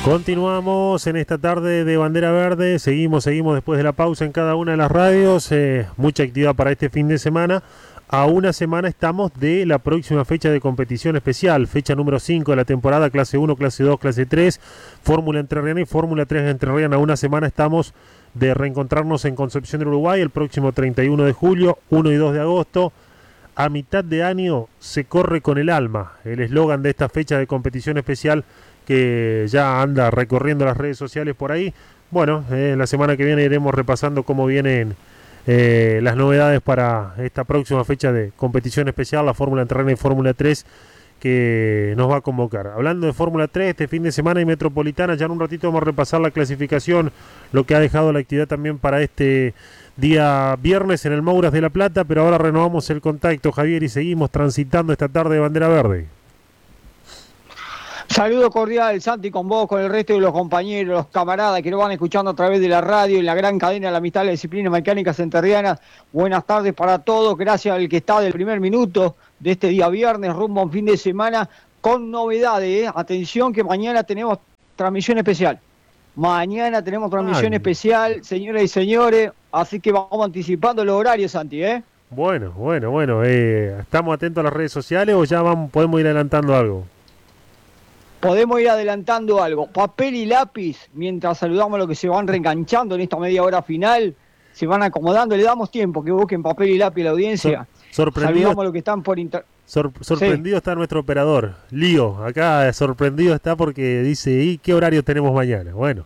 Continuamos en esta tarde de Bandera Verde, seguimos después de la pausa en cada una de las radios, mucha actividad para este fin de semana. A una semana estamos de la próxima fecha de competición especial, fecha número 5 de la temporada, clase 1, clase 2, clase 3, Fórmula Entrerriana y Fórmula 3 Entrerriana. A una semana estamos de reencontrarnos en Concepción del Uruguay el próximo 31 de julio, 1 y 2 de agosto. A mitad de año se corre con el alma, el eslogan de esta fecha de competición especial que ya anda recorriendo las redes sociales por ahí. Bueno, la semana que viene iremos repasando cómo vienen las novedades para esta próxima fecha de competición especial, la Fórmula Entrerriana y Fórmula 3, que nos va a convocar. Hablando de Fórmula 3, este fin de semana y Metropolitana, ya en un ratito vamos a repasar la clasificación, lo que ha dejado la actividad también para este día viernes en el Mouras de La Plata, pero ahora renovamos el contacto, Javier, y seguimos transitando esta tarde de Bandera Verde. Saludo cordial, Santi, con vos, con el resto de los compañeros, los camaradas que nos van escuchando a través de la radio, en la gran cadena de la amistad de la disciplina mecánicas entrerrianas. Buenas tardes para todos, gracias al que está del primer minuto de este día viernes, rumbo a un fin de semana con novedades. Atención que mañana tenemos transmisión especial. Mañana tenemos transmisión especial, señoras y señores, así que vamos anticipando los horarios, Santi, Bueno, ¿estamos atentos a las redes sociales o ya podemos ir adelantando algo? Podemos ir adelantando algo. Papel y lápiz, mientras saludamos a los que se van reenganchando en esta media hora final, se van acomodando, le damos tiempo que busquen papel y lápiz a la audiencia. Saludamos a los que están por sorprendido está nuestro operador, Lío, acá sorprendido está porque dice, ¿y qué horario tenemos mañana? Bueno.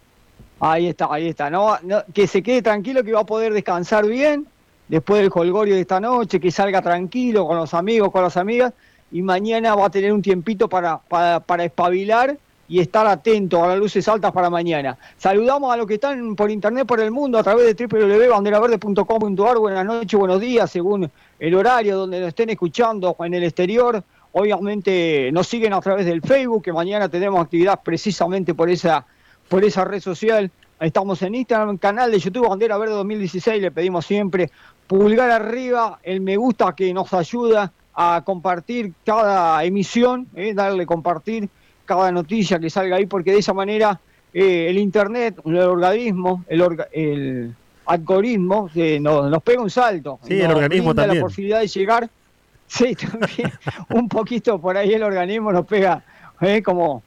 Ahí está. No, que se quede tranquilo que va a poder descansar bien después del jolgorio de esta noche, que salga tranquilo con los amigos, con las amigas, y mañana va a tener un tiempito para espabilar y estar atento a las luces altas para mañana. Saludamos a los que están por internet, por el mundo, a través de www.banderaverde.com.ar. Buenas noches, buenos días, según el horario donde nos estén escuchando en el exterior. Obviamente nos siguen a través del Facebook, que mañana tenemos actividad precisamente por esa red social. Estamos en Instagram, canal de YouTube Bandera Verde 2016. Le pedimos siempre pulgar arriba, el me gusta que nos ayuda a compartir cada emisión, darle compartir cada noticia que salga ahí, porque de esa manera el internet, el organismo, el algoritmo nos pega un salto. Sí, el organismo también. La posibilidad de llegar, sí, también un poquito por ahí el organismo nos pega como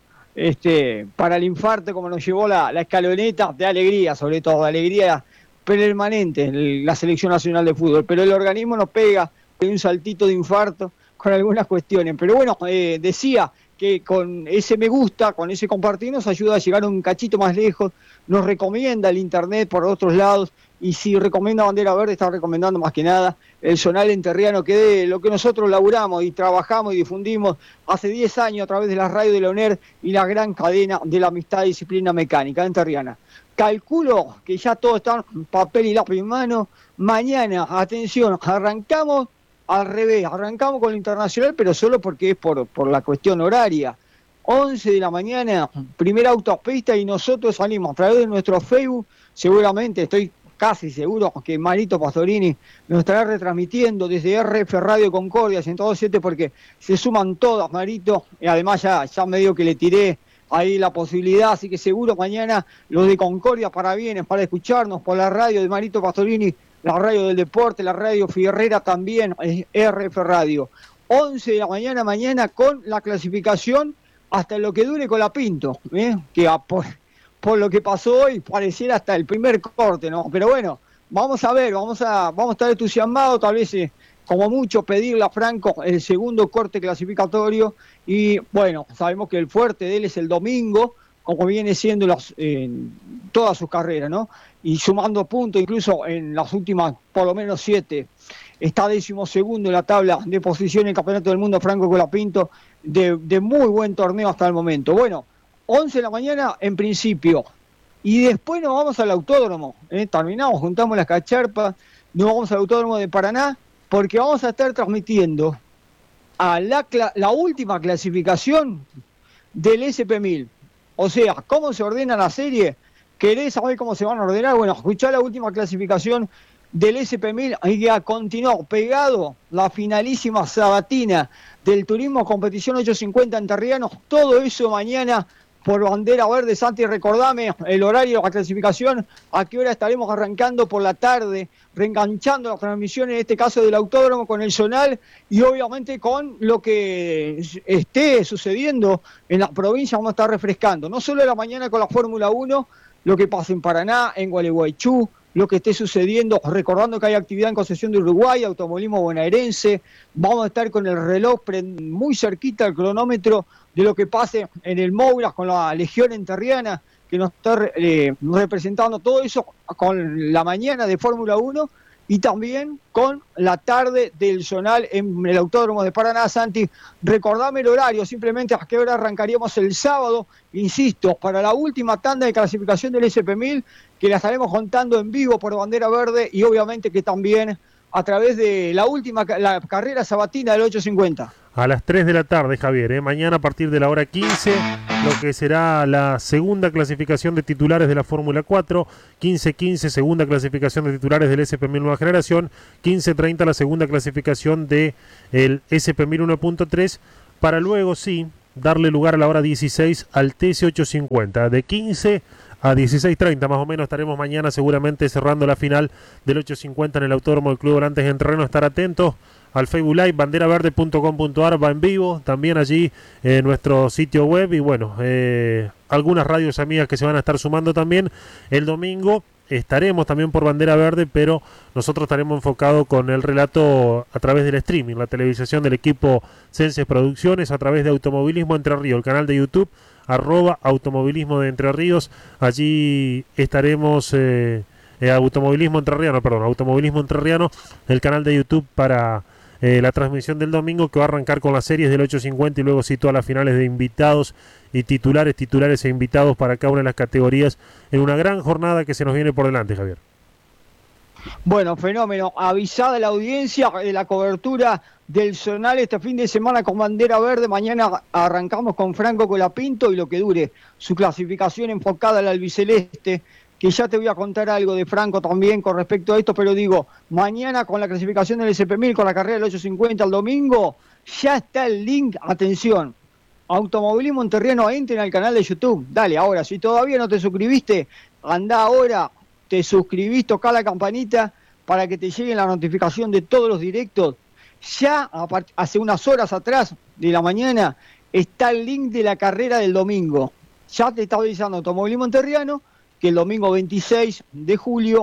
para el infarto, como nos llevó la escaloneta de alegría, sobre todo, de alegría permanente, la Selección Nacional de Fútbol, pero el organismo nos pega un saltito de infarto con algunas cuestiones. Pero bueno, decía que con ese me gusta, con ese compartir, nos ayuda a llegar un cachito más lejos, nos recomienda el internet por otros lados, y si recomienda Bandera Verde, está recomendando más que nada el Zonal Entrerriano, que de lo que nosotros laburamos y trabajamos y difundimos hace 10 años a través de la radio de la UNER y la gran cadena de la amistad y disciplina mecánica entrerriana. Calculo que ya todos están papel y lápiz en mano. Mañana, atención, arrancamos al revés, arrancamos con lo internacional, pero solo porque es por la cuestión horaria. 11 de la mañana, primera autopista, y nosotros salimos a través de nuestro Facebook. Seguramente, estoy casi seguro que Marito Pastorini nos estará retransmitiendo desde RF Radio Concordia 102.7, porque se suman todas, Marito, y además ya medio que le tiré ahí la posibilidad, así que seguro mañana los de Concordia vienen para escucharnos por la radio de Marito Pastorini, la radio del deporte, la radio Fierrera también, RF Radio. 11 de la mañana con la clasificación hasta lo que dure con la Pinto, que por lo que pasó hoy pareciera hasta el primer corte, ¿no? Pero bueno, vamos a ver, vamos a estar entusiasmados, tal vez como mucho pedirle a Franco el segundo corte clasificatorio, y bueno, sabemos que el fuerte de él es el domingo, como viene siendo todas sus carreras, ¿no? Y sumando puntos, incluso en las últimas, por lo menos 7, está 12º en la tabla de posición en el Campeonato del Mundo, Franco Colapinto, de muy buen torneo hasta el momento. Bueno, 11 de la mañana en principio, y después nos vamos al autódromo, terminamos, juntamos las cacharpas, nos vamos al autódromo de Paraná, porque vamos a estar transmitiendo a la última clasificación del SP1000. O sea, ¿cómo se ordena la serie? ¿Querés saber cómo se van a ordenar? Bueno, escuchá la última clasificación del SP1000, y que continuó pegado la finalísima sabatina del Turismo Competición 850 Entrerrianos. Todo eso mañana por bandera verde. Santi, recordame el horario de la clasificación, a qué hora estaremos arrancando por la tarde, reenganchando las transmisiones, en este caso del autódromo con el zonal y obviamente con lo que esté sucediendo en la provincia. Vamos a estar refrescando, no solo en la mañana con la Fórmula 1, lo que pasa en Paraná, en Gualeguaychú, lo que esté sucediendo, recordando que hay actividad en Concepción de Uruguay, automovilismo bonaerense. Vamos a estar con el reloj muy cerquita al cronómetro de lo que pase en el Mouras con la Legión Enterriana, que nos está representando todo eso con la mañana de Fórmula 1 y también con la tarde del zonal en el Autódromo de Paraná. Santi, recordame el horario, simplemente a qué hora arrancaríamos el sábado, insisto, para la última tanda de clasificación del SP1000, que la estaremos contando en vivo por bandera verde y obviamente que también a través de la carrera sabatina del 850. A las 3 de la tarde, Javier, mañana a partir de la hora 15, lo que será la segunda clasificación de titulares de la Fórmula 4, 15-15, segunda clasificación de titulares del SP1000 Nueva Generación, 15-30 la segunda clasificación del SP1000 1.3, para luego sí darle lugar a la hora 16 al TC850, de 15 a 16:30 más o menos estaremos mañana seguramente cerrando la final del 850 en el Autódromo del Club Volantes en Terreno. Estar atentos al Facebook Live, banderaverde.com.ar, va en vivo, también allí en nuestro sitio web y bueno, algunas radios amigas que se van a estar sumando también. El domingo estaremos también por Bandera Verde, pero nosotros estaremos enfocados con el relato a través del streaming, la televisación del equipo Senses Producciones, a través de Automovilismo Entre Ríos, el canal de YouTube, @automovilismo de Entre Ríos. Allí estaremos Automovilismo Entrerriano, el canal de YouTube para la transmisión del domingo, que va a arrancar con las series del 850 y luego sí todas las finales de invitados y titulares e invitados para cada una de las categorías en una gran jornada que se nos viene por delante, Javier. Bueno, fenómeno. Avisada la audiencia de la cobertura del zonal este fin de semana con bandera verde. Mañana arrancamos con Franco Colapinto y lo que dure su clasificación enfocada al albiceleste, que ya te voy a contar algo de Franco también con respecto a esto, pero digo, mañana con la clasificación del SP1000, con la carrera del 850 el domingo, ya está el link, atención, Automovilismo Enterriano, entren al canal de YouTube. Dale, ahora, si todavía no te suscribiste, anda ahora, te suscribís, tocá la campanita para que te llegue la notificación de todos los directos. Ya hace unas horas atrás de la mañana está el link de la carrera del domingo. Ya te está avisando Automovilismo Enterriano que el domingo 26 de julio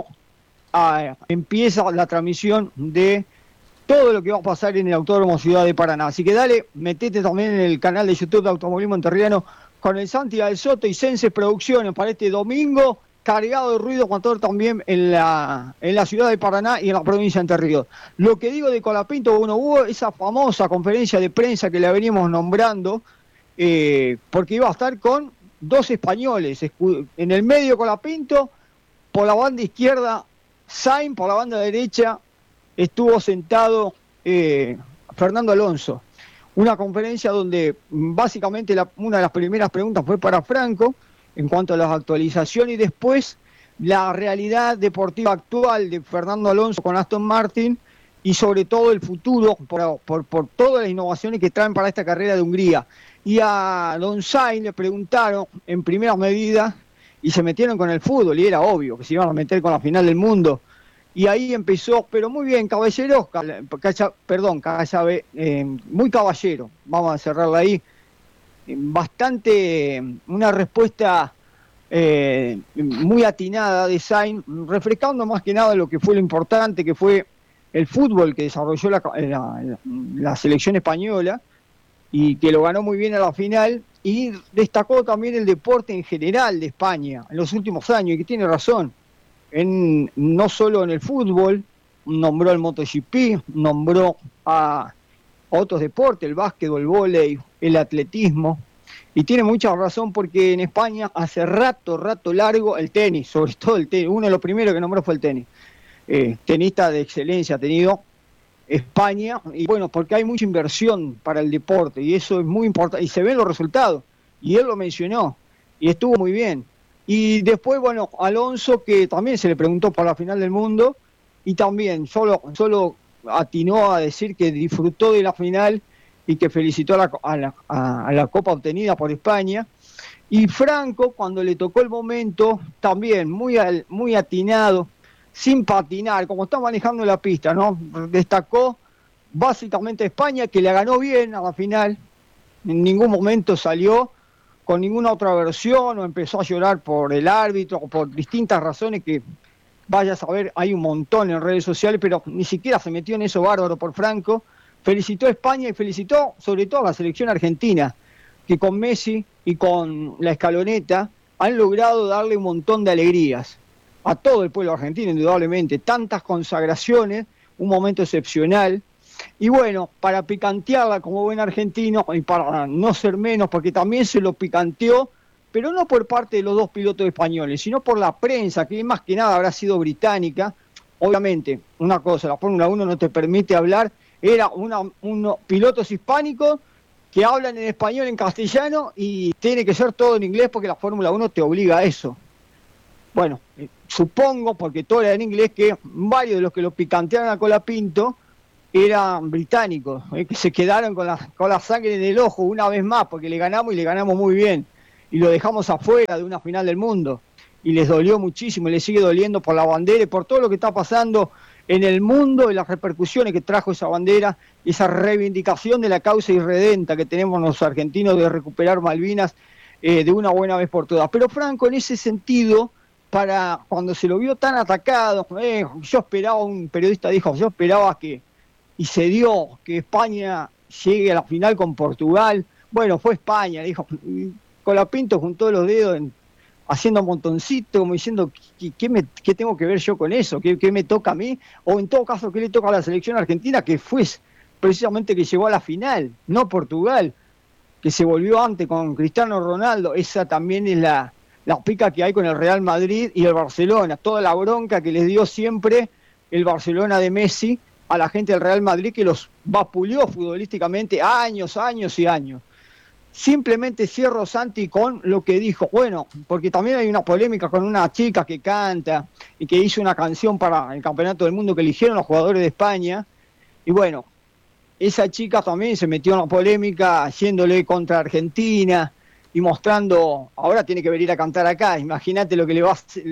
empieza la transmisión de todo lo que va a pasar en el Autódromo Ciudad de Paraná. Así que dale, metete también en el canal de YouTube de Automovilismo Enterriano con el Santi del Soto y Senses Producciones para este domingo, cargado de ruido motor también en la ciudad de Paraná y en la provincia de Entre Ríos. Lo que digo de Colapinto, bueno, hubo esa famosa conferencia de prensa que la veníamos nombrando, porque iba a estar con dos españoles, en el medio Colapinto, por la banda izquierda Sainz, por la banda derecha estuvo sentado Fernando Alonso. Una conferencia donde básicamente una de las primeras preguntas fue para Franco en cuanto a las actualizaciones y después la realidad deportiva actual de Fernando Alonso con Aston Martin y sobre todo el futuro por todas las innovaciones que traen para esta carrera de Hungría. Y a Don Sainz le preguntaron en primera medida y se metieron con el fútbol y era obvio que se iban a meter con la final del mundo. Y ahí empezó, pero muy bien, muy caballero, vamos a cerrarla ahí. Bastante, una respuesta muy atinada de Sainz, refrescando más que nada lo que fue lo importante, que fue el fútbol que desarrolló la selección española y que lo ganó muy bien a la final, y destacó también el deporte en general de España en los últimos años, y que tiene razón. No solo en el fútbol, nombró el MotoGP, nombró a otros deportes, el básquetbol, el vóley, el atletismo, y tiene mucha razón porque en España hace rato largo el tenis, sobre todo el tenis, uno de los primeros que nombró fue el tenis. Tenista de excelencia ha tenido España, y bueno, porque hay mucha inversión para el deporte, y eso es muy importante, y se ven los resultados, y él lo mencionó, y estuvo muy bien. Y después, bueno, Alonso, que también se le preguntó por la final del mundo, y también solo atinó a decir que disfrutó de la final y que felicitó a la Copa obtenida por España. Y Franco, cuando le tocó el momento, también muy atinado, sin patinar, como está manejando la pista, ¿no? Destacó básicamente a España, que le ganó bien a la final. En ningún momento salió con ninguna otra versión o empezó a llorar por el árbitro o por distintas razones que vaya a saber, hay un montón en redes sociales, pero ni siquiera se metió en eso bárbaro por Franco. Felicitó a España y felicitó sobre todo a la selección argentina, que con Messi y con la escaloneta han logrado darle un montón de alegrías a todo el pueblo argentino, indudablemente. Tantas consagraciones, un momento excepcional. Y bueno, para picantearla como buen argentino, y para no ser menos, porque también se lo picanteó, pero no por parte de los dos pilotos españoles, sino por la prensa, que más que nada habrá sido británica. Obviamente, una cosa, la Fórmula 1 no te permite hablar, era unos pilotos hispánicos que hablan en español, en castellano, y tiene que ser todo en inglés porque la Fórmula 1 te obliga a eso. Bueno, supongo, porque todo era en inglés, que varios de los que lo picantearon a Colapinto eran británicos, que se quedaron con la sangre en el ojo una vez más, porque le ganamos y le ganamos muy bien, y lo dejamos afuera de una final del mundo, y les dolió muchísimo, y les sigue doliendo por la bandera y por todo lo que está pasando en el mundo y las repercusiones que trajo esa bandera, esa reivindicación de la causa irredenta que tenemos los argentinos de recuperar Malvinas de una buena vez por todas. Pero Franco, en ese sentido, para cuando se lo vio tan atacado, yo esperaba, un periodista dijo, yo esperaba que, y se dio, que España llegue a la final con Portugal. Bueno, fue España, dijo, Colapinto juntó los dedos haciendo un montoncito, como diciendo, ¿qué tengo que ver yo con eso? ¿Qué me toca a mí? O en todo caso, ¿qué le toca a la selección argentina? Que fue precisamente que llegó a la final, no Portugal, que se volvió antes con Cristiano Ronaldo. Esa también es la pica que hay con el Real Madrid y el Barcelona, toda la bronca que les dio siempre el Barcelona de Messi a la gente del Real Madrid, que los vapuleó futbolísticamente años y años. Simplemente cierro, Santi, con lo que dijo. Bueno, porque también hay una polémica con una chica que canta y que hizo una canción para el Campeonato del Mundo que eligieron los jugadores de España. Y bueno, esa chica también se metió en la polémica yéndole contra Argentina y mostrando, ahora tiene que venir a cantar acá. Imagínate lo que le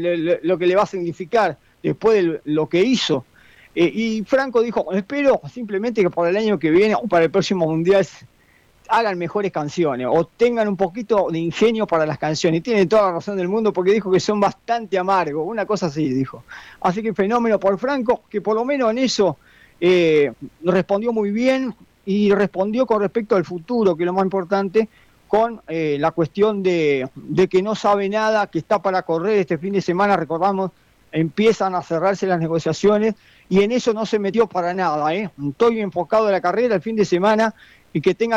va a significar después de lo que hizo. Y Franco dijo, espero simplemente que para el año que viene o para el próximo Mundial hagan mejores canciones o tengan un poquito de ingenio para las canciones. Y tiene toda la razón del mundo, porque dijo que son bastante amargos, una cosa así dijo. Así que fenómeno por Franco, que por lo menos en eso respondió muy bien, y respondió con respecto al futuro, que es lo más importante, con la cuestión de que no sabe nada, que está para correr este fin de semana. Recordamos, empiezan a cerrarse las negociaciones, y en eso no se metió para nada. Estoy enfocado en la carrera el fin de semana, y que tenga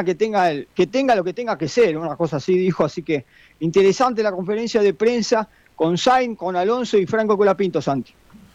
lo que tenga que ser, una cosa así dijo. Así que interesante la conferencia de prensa con Sainz, con Alonso y Franco Colapinto, Santi.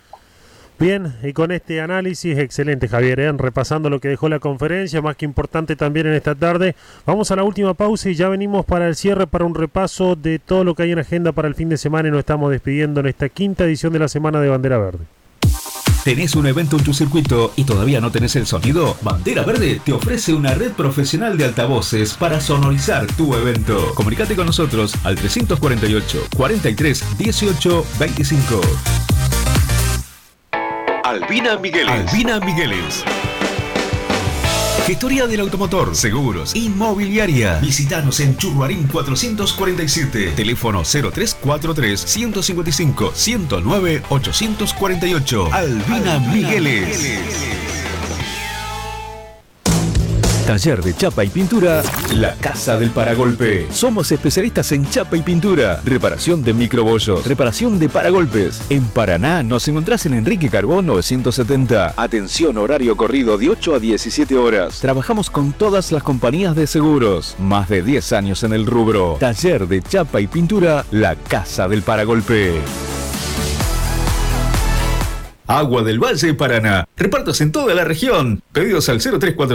Bien, y con este análisis excelente, Javier, repasando lo que dejó la conferencia, más que importante también en esta tarde. Vamos a la última pausa y ya venimos para el cierre, para un repaso de todo lo que hay en agenda para el fin de semana, y nos estamos despidiendo en esta quinta edición de la Semana de Bandera Verde. ¿Tenés un evento en tu circuito y todavía no tenés el sonido? Bandera Verde te ofrece una red profesional de altavoces para sonorizar tu evento. Comunicate con nosotros al 348 43 18 25. Albina Migueles. Gestoría del automotor, seguros, inmobiliaria. Visítanos en Churruarín 447. Teléfono 0343 155 109 848. Albina Migueles. Taller de chapa y pintura, La Casa del Paragolpe. Somos especialistas en chapa y pintura, reparación de microbollos, reparación de paragolpes. En Paraná nos encontrás en Enrique Carbón 970. Atención, horario corrido de 8 a 17 horas. Trabajamos con todas las compañías de seguros. Más de 10 años en el rubro. Taller de chapa y pintura, La Casa del Paragolpe. Agua del Valle Paraná. Repartos en toda la región. Pedidos al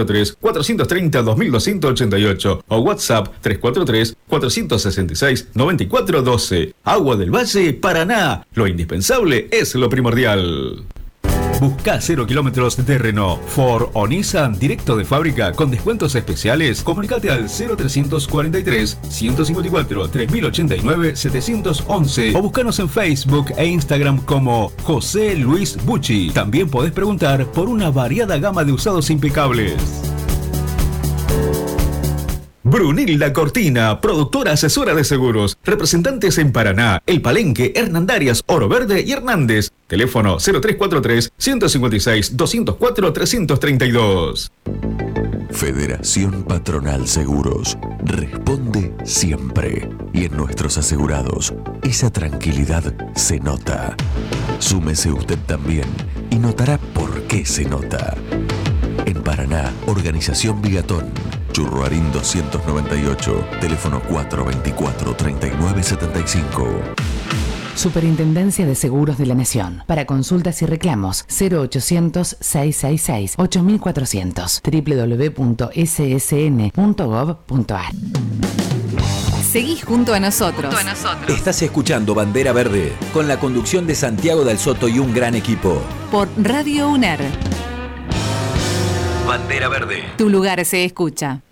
0343-430-2288 o WhatsApp 343-466-9412. Agua del Valle Paraná. Lo indispensable es lo primordial. Busca 0 kilómetros de Renault, Ford o Nissan directo de fábrica con descuentos especiales. Comunicate al 0343 154 3089 711 o búscanos en Facebook e Instagram como José Luis Bucci. También podés preguntar por una variada gama de usados impecables. Brunilda Cortina, productora asesora de seguros. Representantes en Paraná, El Palenque, Hernandarias, Oro Verde y Hernández. Teléfono 0343 156 204 332. Federación Patronal Seguros. Responde siempre. Y en nuestros asegurados, esa tranquilidad se nota. Súmese usted también y notará por qué se nota. En Paraná, Organización Bigatón. Churruarín 298, teléfono 424-3975. Superintendencia de Seguros de la Nación. Para consultas y reclamos, 0800-666-8400, www.ssn.gov.ar. Seguís junto a nosotros. Estás escuchando Bandera Verde, con la conducción de Santiago Del Soto y un gran equipo. Por Radio UNER. Bandera Verde. Tu lugar se escucha.